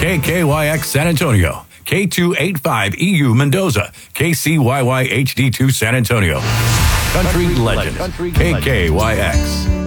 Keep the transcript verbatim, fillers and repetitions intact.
K K Y X San Antonio, K two eighty-five E U Mendoza, K C Y Y H D two San Antonio. Country, Country legend, Country K K Y X.